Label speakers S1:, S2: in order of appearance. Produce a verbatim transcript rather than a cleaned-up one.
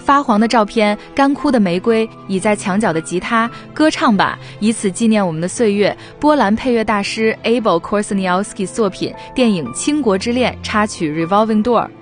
S1: 发黄的照片，干枯的玫瑰，倚在墙角的吉他，歌唱吧，以此纪念我们的岁月。波兰配乐大师 Abel Korseniowski 作品，电影《倾国之恋》插曲 Revolving Door。